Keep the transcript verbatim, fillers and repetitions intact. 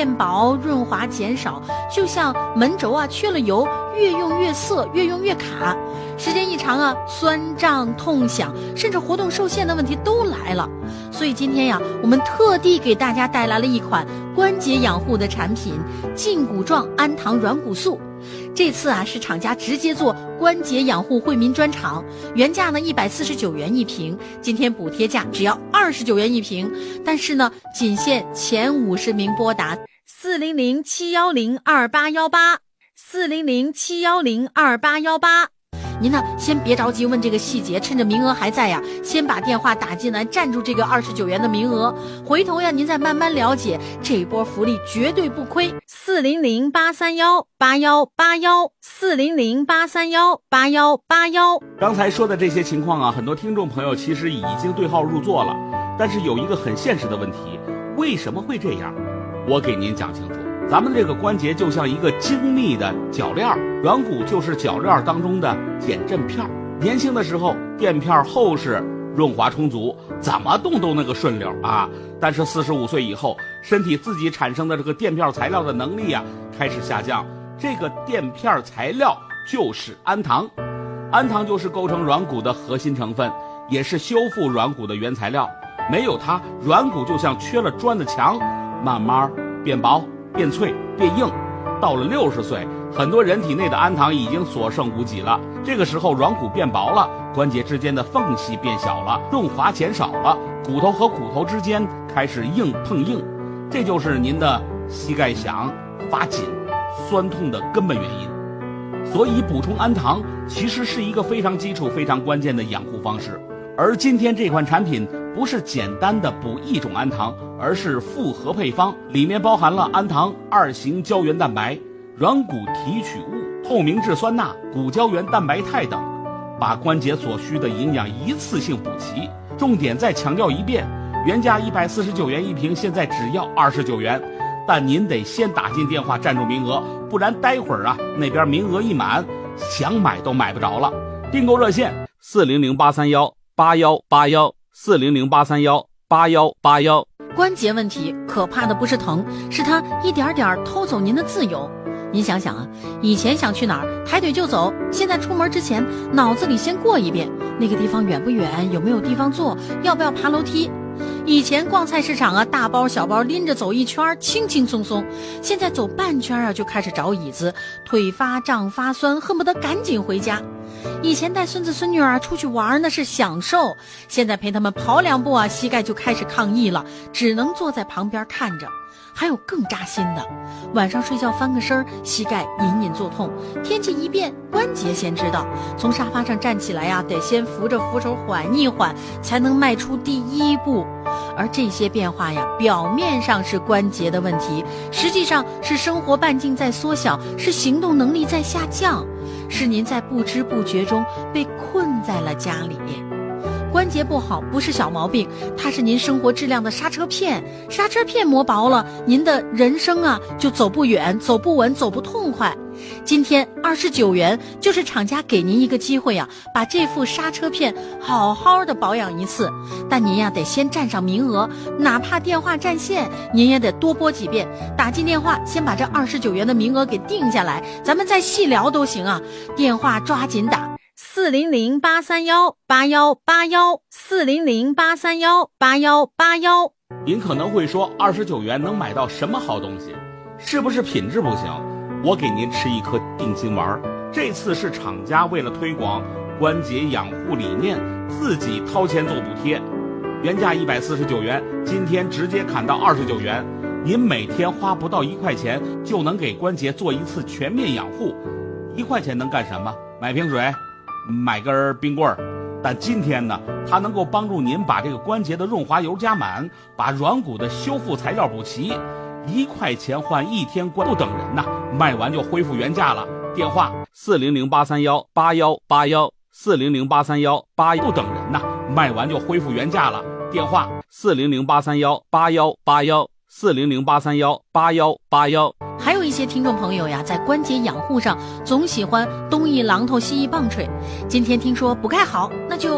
变薄，润滑减少，就像门轴啊缺了油，越用越涩，越用越卡。时间一长啊，酸胀、痛响，甚至活动受限的问题都来了。所以今天呀，我们特地给大家带来了一款关节养护的产品——胫骨状氨糖软骨素。这次啊，是厂家直接做关节养护惠民专场，原价呢一百四十九元一瓶，今天补贴价只要二十九元一瓶。但是呢，仅限前五十名拨打四零零七幺零二八幺八四零零七幺零二八幺八。您呢，先别着急问这个细节，趁着名额还在呀，先把电话打进来，占住这个二十九元的名额。回头呀，您再慢慢了解，这一波福利绝对不亏。四零零八三幺八幺八幺四零零八三幺八幺八幺。 刚才说的这些情况啊，很多听众朋友其实已经对号入座了，但是有一个很现实的问题，为什么会这样？我给您讲清楚。咱们这个关节就像一个精密的铰链，软骨就是铰链当中的减震片。年轻的时候垫片厚实，润滑充足，怎么动都那个顺溜啊。但是四十五岁以后，身体自己产生的这个垫片材料的能力啊开始下降。这个垫片材料就是氨糖，氨糖就是构成软骨的核心成分，也是修复软骨的原材料。没有它，软骨就像缺了砖的墙，慢慢变薄、变脆、变硬。到了六十岁，很多人体内的氨糖已经所剩无几了。这个时候软骨变薄了，关节之间的缝隙变小了，润滑减少了，骨头和骨头之间开始硬碰硬，这就是您的膝盖响、发紧、酸痛的根本原因。所以补充氨糖其实是一个非常基础、非常关键的养护方式。而今天这款产品不是简单的补一种氨糖，而是复合配方，里面包含了氨糖、二型胶原蛋白、软骨提取物、透明质酸钠、骨胶原蛋白肽等，把关节所需的营养一次性补齐。重点再强调一遍，原价一百四十九元一瓶，现在只要二十九元，但您得先打进电话占住名额，不然待会儿啊那边名额一满，想买都买不着了。订购热线四零零八三幺八幺八幺四零零八三幺八幺八幺。 关节问题可怕的不是疼，是它一点点偷走您的自由。您想想啊，以前想去哪儿抬腿就走，现在出门之前脑子里先过一遍，那个地方远不远，有没有地方坐，要不要爬楼梯。以前逛菜市场啊，大包小包拎着走一圈轻轻松松，现在走半圈啊就开始找椅子，腿发胀发酸，恨不得赶紧回家。以前带孙子孙女儿出去玩那是享受，现在陪他们跑两步啊，膝盖就开始抗议了，只能坐在旁边看着。还有更扎心的，晚上睡觉翻个身，膝盖隐隐作痛，天气一变，关节先知道，从沙发上站起来呀，得先扶着扶手缓一缓，才能迈出第一步。而这些变化呀，表面上是关节的问题，实际上是生活半径在缩小，是行动能力在下降，是您在不知不觉中被困在了家里。关节不好不是小毛病，它是您生活质量的刹车片，刹车片磨薄了，您的人生啊就走不远，走不稳，走不痛快。今天二十九元就是厂家给您一个机会啊，把这副刹车片好好的保养一次。但您呀得先占上名额，哪怕电话占线，您也得多拨几遍，打进电话先把这二十九元的名额给定下来，咱们再细聊都行啊。电话抓紧打。四零零八三幺八幺八幺四零零八三幺八幺八幺。 您可能会说，二十九元能买到什么好东西？是不是品质不行？我给您吃一颗定心丸。这次是厂家为了推广关节养护理念，自己掏钱做补贴，原价一百四十九元，今天直接砍到二十九元。您每天花不到一块钱，就能给关节做一次全面养护。一块钱能干什么？买瓶水，买根冰棍儿。但今天呢，它能够帮助您把这个关节的润滑油加满，把软骨的修复材料补齐。一块钱换一天关，不等人呐！卖完就恢复原价了。电话四零零八三幺八幺八幺四零零八三幺八，不等人呐！卖完就恢复原价了。电话四零零八三幺八幺八幺四零零八三幺八幺八幺。 还有一些听众朋友呀，在关节养护上总喜欢东一榔头西一棒槌。今天听说补钙好，那就